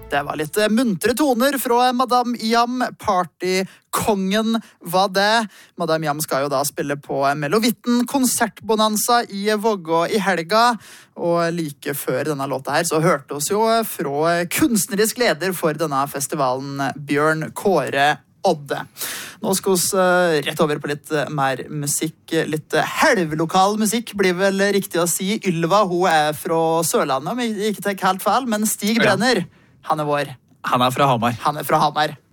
Det var litt muntre toner fra Madame Jam. Partykongen var det. Madame Jam skal jo da spille på Melovitten konsertbonanza i Vågå i helga. Og like før denne låta her så hørte oss jo fra kunstnerisk leder for denne festivalen, Bjørn Kåre Odde. Nå skal vi rett over på litt mer musikk. Litt helvelokal musikk blir vel riktig å si. Ylva, hun fra Sørlandet, om jeg ikke tar helt feil, men Stig Brenner, han vår. Han fra Hamar. Han fra Hamar.